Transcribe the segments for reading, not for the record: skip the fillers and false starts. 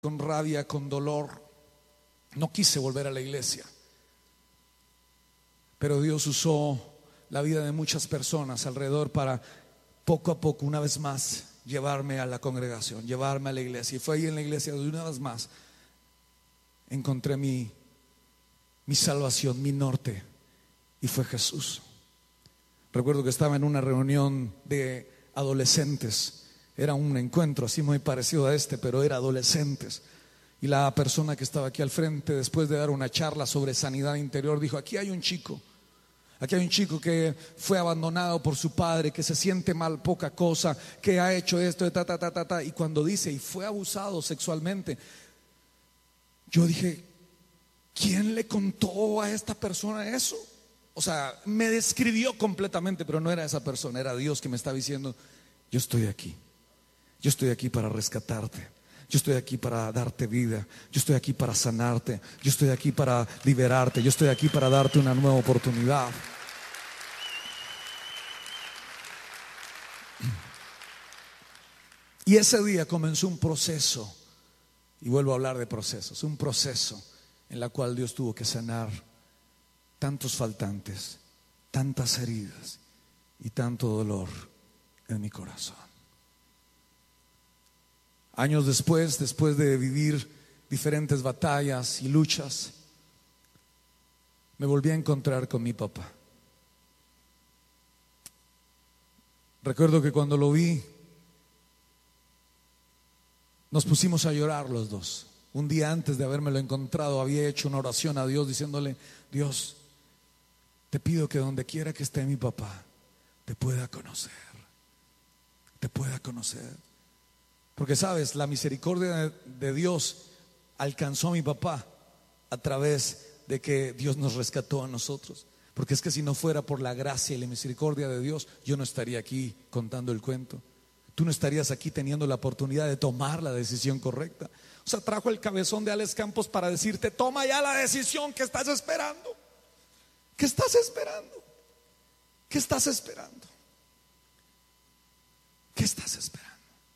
con rabia, con dolor. No quise volver a la iglesia, pero Dios usó la vida de muchas personas alrededor para poco a poco, una vez más, llevarme a la congregación, llevarme a la iglesia. Y fue ahí en la iglesia donde una vez más encontré mi salvación, mi norte, y fue Jesús. Recuerdo que estaba en una reunión de adolescentes. Era un encuentro así muy parecido a este, pero era adolescentes. Y la persona que estaba aquí al frente, después de dar una charla sobre sanidad interior, dijo: aquí hay un chico que fue abandonado por su padre, que se siente mal poca cosa, que ha hecho esto, y cuando dice, y fue abusado sexualmente, yo dije: ¿quién le contó a esta persona eso? O sea, me describió completamente, pero no era esa persona, era Dios que me estaba diciendo: yo estoy aquí para rescatarte, yo estoy aquí para darte vida, yo estoy aquí para sanarte, yo estoy aquí para liberarte, yo estoy aquí para darte una nueva oportunidad. Y ese día comenzó un proceso, y vuelvo a hablar de procesos, un proceso en la cual Dios tuvo que sanar tantos faltantes, tantas heridas y tanto dolor en mi corazón. Años después de vivir diferentes batallas y luchas, me volví a encontrar con mi papá. Recuerdo que cuando lo vi, nos pusimos a llorar los dos. Un día antes de habérmelo encontrado, había hecho una oración a Dios diciéndole: Dios, te pido que donde quiera que esté mi papá, te pueda conocer. Porque sabes, la misericordia de Dios alcanzó a mi papá a través de que Dios nos rescató a nosotros. Porque es que si no fuera por la gracia y la misericordia de Dios, yo no estaría aquí contando el cuento. Tú no estarías aquí teniendo la oportunidad de tomar la decisión correcta. O sea, trajo el cabezón de Alex Campos para decirte: toma ya la decisión que estás esperando. ¿Qué estás esperando? ¿Qué estás esperando? ¿Qué estás esperando?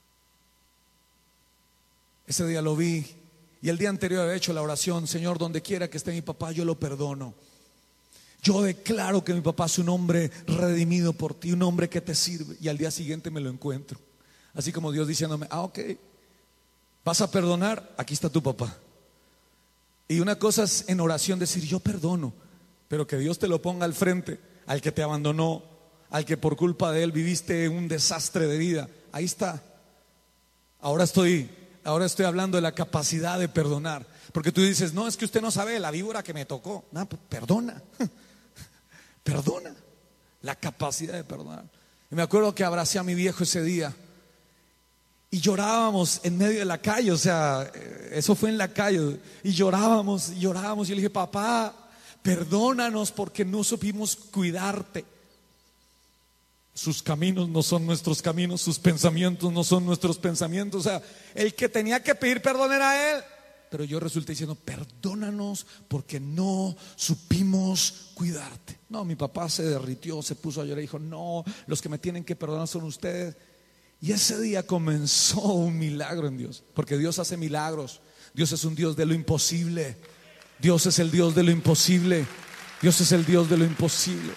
Ese día lo vi, y el día anterior había hecho la oración: Señor, donde quiera que esté mi papá, yo lo perdono. Yo declaro que mi papá es un hombre redimido por ti, un hombre que te sirve. Y al día siguiente me lo encuentro, así como Dios diciéndome: ok, ¿vas a perdonar? Aquí está tu papá. Y una cosa es en oración decir: yo perdono, pero que Dios te lo ponga al frente, al que te abandonó, al que por culpa de él viviste un desastre de vida. Ahí está. Ahora estoy hablando de la capacidad de perdonar. Porque tú dices: no, es que usted no sabe la víbora que me tocó. No, pues perdona. Perdona. La capacidad de perdonar. Y me acuerdo que abracé a mi viejo ese día y llorábamos en medio de la calle. O sea, eso fue en la calle. Y llorábamos. Y yo le dije: papá, perdónanos porque no supimos cuidarte. Sus caminos no son nuestros caminos, sus pensamientos no son nuestros pensamientos. O sea, el que tenía que pedir perdón era él, pero yo resulté diciendo: perdónanos porque no supimos cuidarte. No, mi papá se derritió, se puso a llorar y dijo: no, los que me tienen que perdonar son ustedes. Y ese día comenzó un milagro en Dios, porque Dios hace milagros. Dios es un Dios de lo imposible. Dios es el Dios de lo imposible. Dios es el Dios de lo imposible.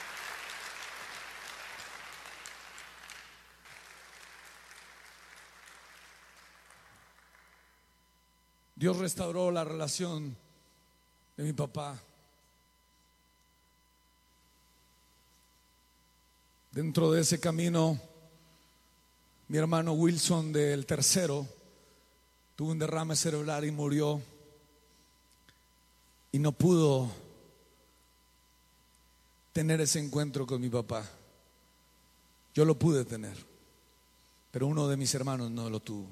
Dios restauró la relación de mi papá. Dentro de ese camino, mi hermano Wilson, del tercero, tuvo un derrame cerebral y murió. Y no pudo tener ese encuentro con mi papá. Yo lo pude tener, pero uno de mis hermanos no lo tuvo.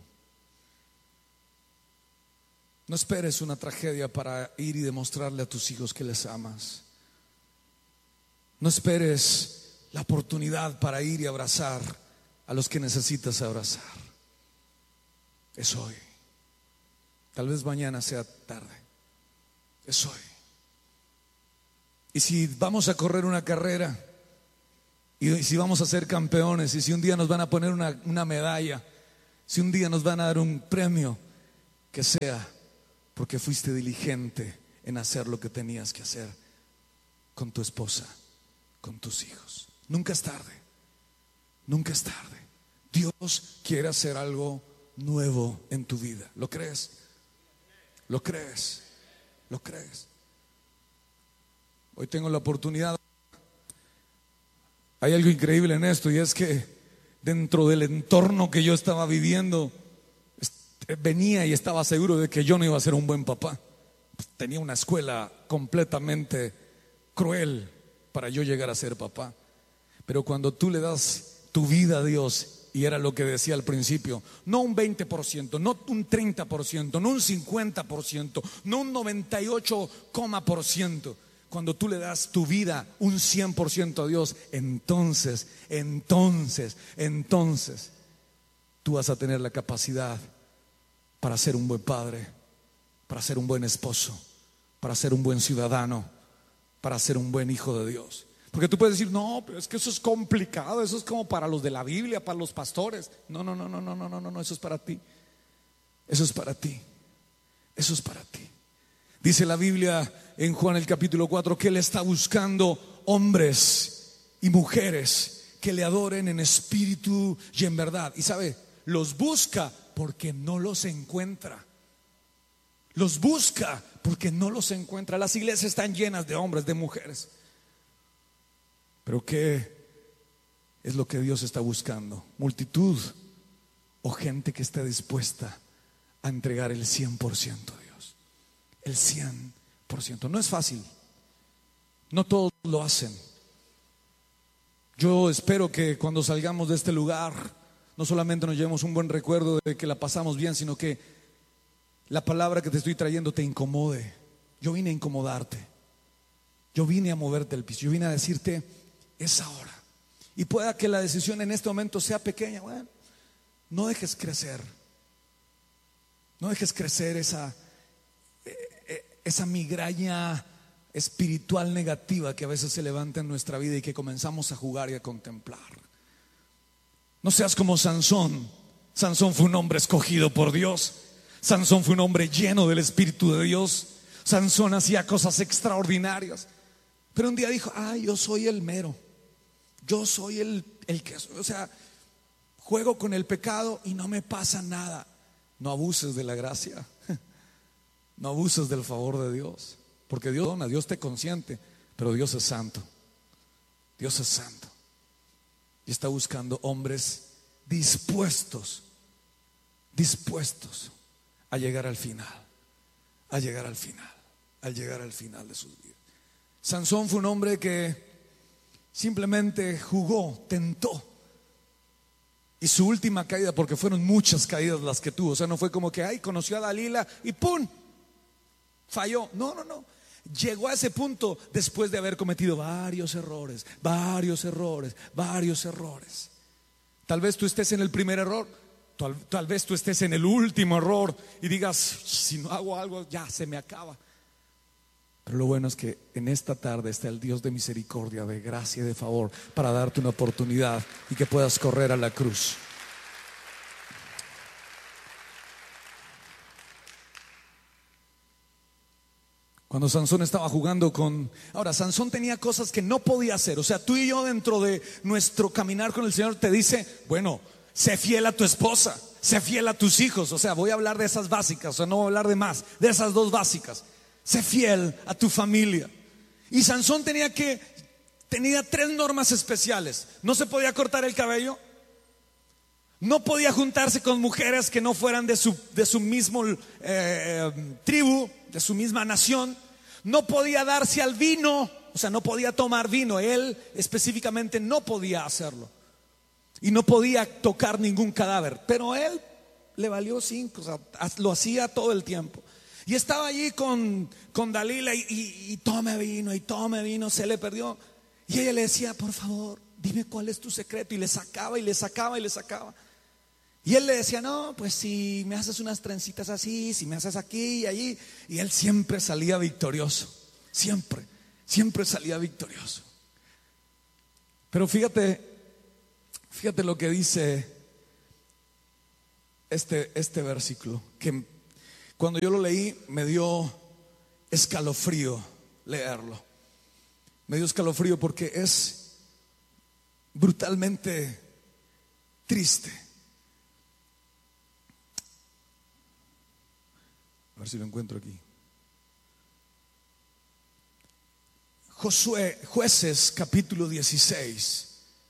No esperes una tragedia para ir y demostrarle a tus hijos que les amas. No esperes la oportunidad para ir y abrazar a los que necesitas abrazar. Es hoy. Tal vez mañana sea tarde. Es hoy. Y si vamos a correr una carrera, y si vamos a ser campeones, y si un día nos van a poner una medalla, si un día nos van a dar un premio, que sea porque fuiste diligente en hacer lo que tenías que hacer con tu esposa, con tus hijos. Nunca es tarde, nunca es tarde. Dios quiere hacer algo nuevo en tu vida. ¿Lo crees? ¿Lo crees? ¿Lo crees? Hoy tengo la oportunidad. Hay algo increíble en esto, y es que dentro del entorno que yo estaba viviendo, venía y estaba seguro de que yo no iba a ser un buen papá. Tenía una escuela completamente cruel para yo llegar a ser papá. Pero cuando tú le das tu vida a Dios, y era lo que decía al principio, no un 20%, no un 30%, no un 50%, no un 98%. Cuando tú le das tu vida un 100% a Dios, entonces tú vas a tener la capacidad para ser un buen padre, para ser un buen esposo, para ser un buen ciudadano, para ser un buen hijo de Dios. Porque tú puedes decir, no, pero es que eso es complicado, eso es como para los de la Biblia, para los pastores. No, eso es para ti. Eso es para ti. Eso es para ti. Dice la Biblia en Juan el capítulo 4 que Él está buscando hombres y mujeres que le adoren en espíritu y en verdad. Y sabe, los busca porque no los encuentra. Los busca porque no los encuentra. Las iglesias están llenas de hombres, de mujeres. Pero ¿qué es lo que Dios está buscando? Multitud o gente que esté dispuesta a entregar el 100% a Dios. El 100%. No es fácil. No todos lo hacen. Yo espero que cuando salgamos de este lugar, no solamente nos llevemos un buen recuerdo de que la pasamos bien, sino que la palabra que te estoy trayendo te incomode. Yo vine a incomodarte. Yo vine a moverte el piso. Yo vine a decirte, es ahora. Y pueda que la decisión en este momento sea pequeña. Bueno, no dejes crecer. No dejes crecer esa migraña espiritual negativa que a veces se levanta en nuestra vida y que comenzamos a jugar y a contemplar. No seas como Sansón. Sansón fue un hombre escogido por Dios. Sansón fue un hombre lleno del Espíritu de Dios. Sansón hacía cosas extraordinarias. Pero un día dijo, yo soy el mero. Yo soy el que, o sea, juego con el pecado y no me pasa nada. No abuses de la gracia. No abuses del favor de Dios. Porque Dios dona, Dios te consiente. Pero Dios es santo. Dios es santo. Y está buscando hombres dispuestos a llegar al final. A llegar al final. Al llegar al final de sus vidas. Sansón fue un hombre que simplemente jugó, tentó. Y su última caída, porque fueron muchas caídas las que tuvo. O sea, no fue como que conoció a Dalila y ¡pum! Falló. No. Llegó a ese punto después de haber cometido varios errores. Tal vez tú estés en el primer error, tal vez tú estés en el último error y digas, si no hago algo ya se me acaba. Pero lo bueno es que en esta tarde está el Dios de misericordia, de gracia y de favor para darte una oportunidad y que puedas correr a la cruz. Cuando Sansón estaba jugando Ahora, Sansón tenía cosas que no podía hacer. O sea, tú y yo dentro de nuestro caminar con el Señor te dice, bueno, sé fiel a tu esposa, sé fiel a tus hijos. O sea, voy a hablar de esas básicas, o sea, no voy a hablar de más, de esas dos básicas. Sé fiel a tu familia. Y Sansón tenía 3 normas especiales. No se podía cortar el cabello. No podía juntarse con mujeres que no fueran de su mismo tribu, de su misma nación. No podía darse al vino, o sea, no podía tomar vino. Él específicamente no podía hacerlo. Y no podía tocar ningún cadáver. Pero él le valió 5, o sea, lo hacía todo el tiempo. Y estaba allí con Dalila y tome vino, se le perdió. Y ella le decía, por favor, dime cuál es tu secreto. Y le sacaba. Y él le decía, no, pues si me haces unas trencitas así, si me haces aquí y allí. Y él siempre salía victorioso. Siempre salía victorioso. Pero fíjate lo que dice este versículo, que Cuando yo lo leí me dio escalofrío leerlo. Me dio escalofrío porque es brutalmente triste. A ver si lo encuentro aquí. Jueces capítulo 16,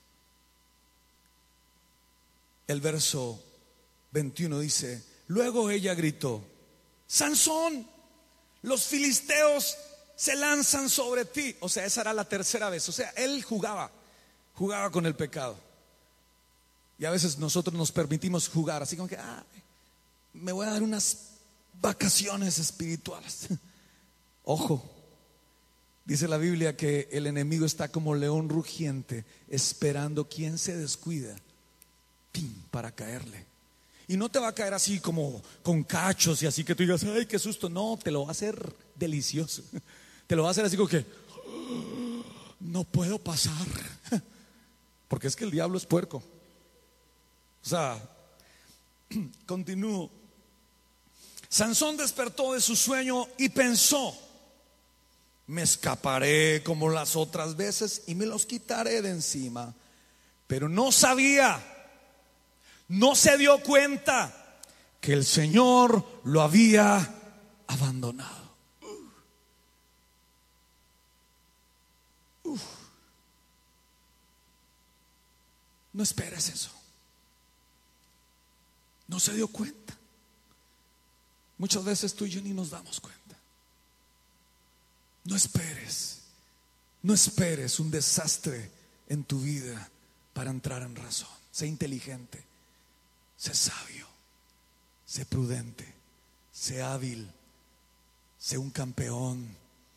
el verso 21 dice: luego ella gritó: Sansón, los filisteos se lanzan sobre ti. O sea, esa era la tercera vez. O sea, él jugaba con el pecado. Y a veces nosotros nos permitimos jugar así como que me voy a dar unas vacaciones espirituales. Ojo, dice la Biblia que el enemigo está como león rugiente, esperando quien se descuida, ¡pim!, para caerle. Y no te va a caer así como con cachos y así que tú digas: ay, qué susto. No, te lo va a hacer delicioso. Te lo va a hacer así como que no puedo pasar. Porque es que el diablo es puerco. O sea, continúo. Sansón despertó de su sueño y pensó: me escaparé como las otras veces y me los quitaré de encima. Pero no sabía, no se dio cuenta que el Señor lo había abandonado. No esperes eso. No se dio cuenta. Muchas veces tú y yo ni nos damos cuenta. No esperes un desastre en tu vida para entrar en razón. Sé inteligente, sé sabio, sé prudente, sé hábil, sé un campeón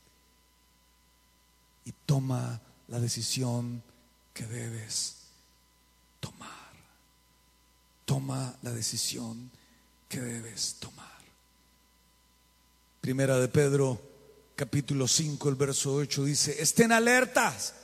y toma la decisión que debes tomar. Toma la decisión que debes tomar. Primera de Pedro capítulo 5, el verso 8 dice: estén alertas,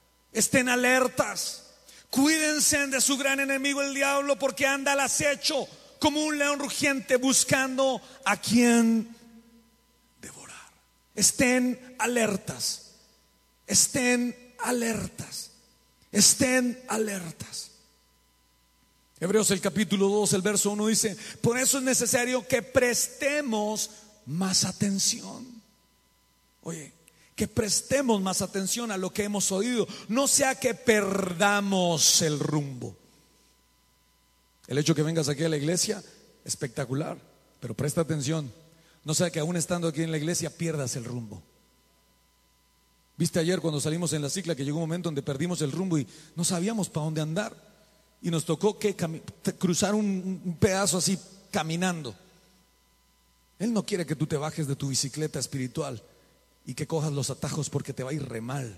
cuídense de su gran enemigo el diablo, porque anda al acecho como un león rugiente buscando a quien devorar. Estén alertas, estén alertas, estén alertas. Hebreos el capítulo 2, el verso 1 dice: por eso es necesario que prestemos más atención. Oye, que prestemos más atención a lo que hemos oído, no sea que perdamos el rumbo. El hecho que vengas aquí a la iglesia, espectacular, pero presta atención, no sea que aún estando aquí en la iglesia pierdas el rumbo. Viste ayer cuando salimos en la cicla que llegó un momento donde perdimos el rumbo y no sabíamos para dónde andar, y nos tocó que cruzar un pedazo así caminando. Él no quiere que tú te bajes de tu bicicleta espiritual y que cojas los atajos, porque te va a ir re mal.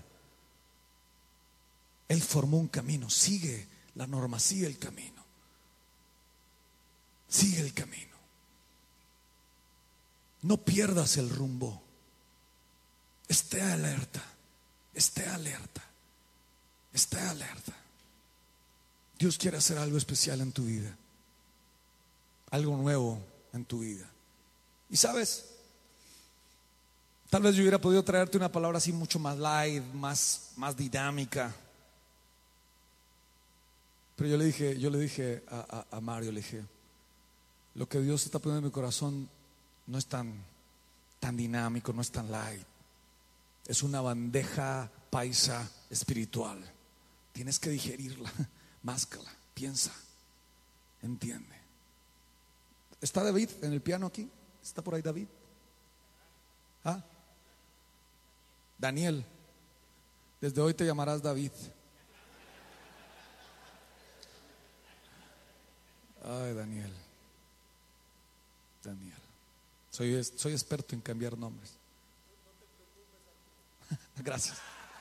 Él formó un camino, sigue la norma, sigue el camino. Sigue el camino. No pierdas el rumbo. Esté alerta, esté alerta, esté alerta. Dios quiere hacer algo especial en tu vida, algo nuevo en tu vida. Y sabes, tal vez yo hubiera podido traerte una palabra así mucho más light, más dinámica. Pero yo le dije a Mario, le dije: lo que Dios está poniendo en mi corazón no es tan dinámico, no es tan light. Es una bandeja paisa espiritual. Tienes que digerirla, máscala, piensa, entiende. ¿Está David en el piano aquí? ¿Está por ahí David? Daniel, desde hoy te llamarás David. Ay, Daniel. Soy experto en cambiar nombres. Gracias.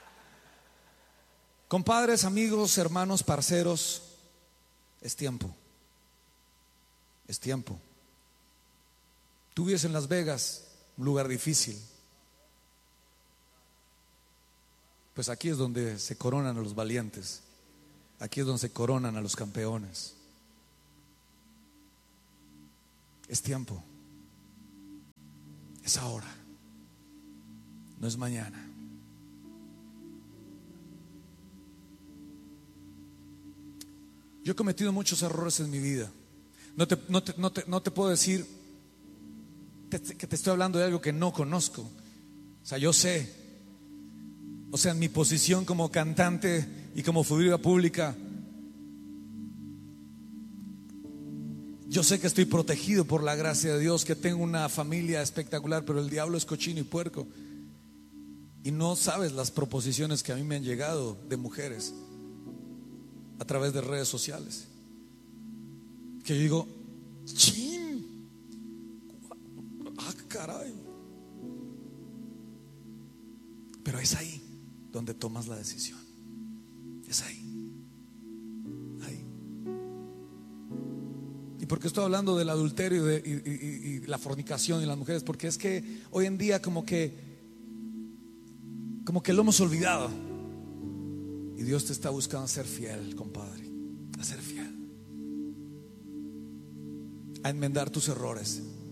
Compadres, amigos, hermanos, parceros, es tiempo. Es tiempo. Tú vives en Las Vegas, un lugar difícil. Pues aquí es donde se coronan a los valientes. Aquí es donde se coronan a los campeones. Es tiempo. Es ahora, no es mañana. Yo he cometido muchos errores en mi vida. No te puedo decir que te estoy hablando de algo que no conozco. O sea, yo sé. O sea, en mi posición como cantante y como figura pública, yo sé que estoy protegido por la gracia de Dios, que tengo una familia espectacular, pero el diablo es cochino y puerco. Y no sabes las proposiciones que a mí me han llegado de mujeres a través de redes sociales, que yo digo, chin, caray. Pero es ahí donde tomas la decisión. Es ahí. ¿Y por qué estoy hablando del adulterio y la fornicación y las mujeres? Porque es que hoy en día como que lo hemos olvidado. Y Dios te está buscando a ser fiel, compadre, a ser fiel, a enmendar tus errores.